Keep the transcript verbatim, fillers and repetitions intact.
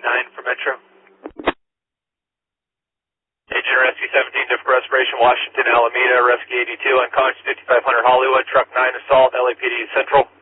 nine for Metro. Agent Rescue seventeen, different respiration, Washington, Alameda, Rescue eighty-two, unconscious, fifty-five hundred Hollywood, truck nine assault, L A P D Central.